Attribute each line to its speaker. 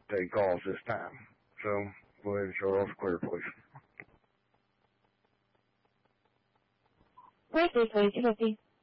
Speaker 1: take calls this time. So go ahead and show us clear, please.
Speaker 2: Briefly, please, Timothy.